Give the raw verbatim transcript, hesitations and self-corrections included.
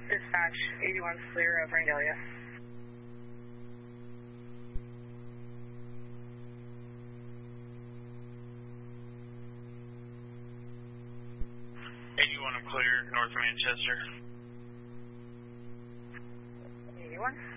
Dispatch, eighty-one's clear of Rangelia. eighty-one, I'm clear, North Manchester. eighty-one.